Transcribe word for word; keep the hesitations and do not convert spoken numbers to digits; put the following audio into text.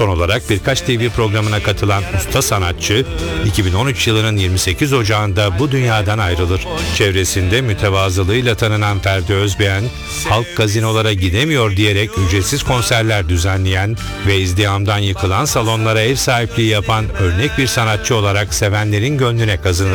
Son olarak birkaç T V programına katılan usta sanatçı, iki bin on üç yılının yirmi sekiz Ocağı'nda bu dünyadan ayrılır. Çevresinde mütevazılığıyla tanınan Ferdi Özbeğen, halk gazinolara gidemiyor diyerek ücretsiz konserler düzenleyen ve izdihamdan yıkılan salonlara ev sahipliği yapan örnek bir sanatçı olarak sevenlerin gönlüne kazınır.